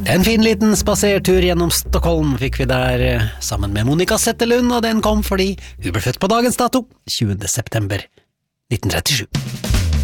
En fin liten spasertur gjennom Stockholm fikk vi der sammen med Monica Zetterlund, og den kom fordi hun ble født på dagens dato, 20. september 1937.